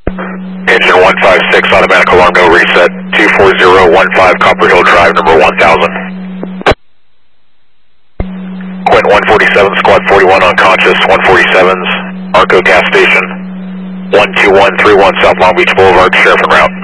Engine 156, automatic alarm, no reset. 24015 Copper Hill Drive, number 1000. Quint 147, squad 41 unconscious, 147's, Arco gas station, 12131 South Long Beach Boulevard, sheriff en route.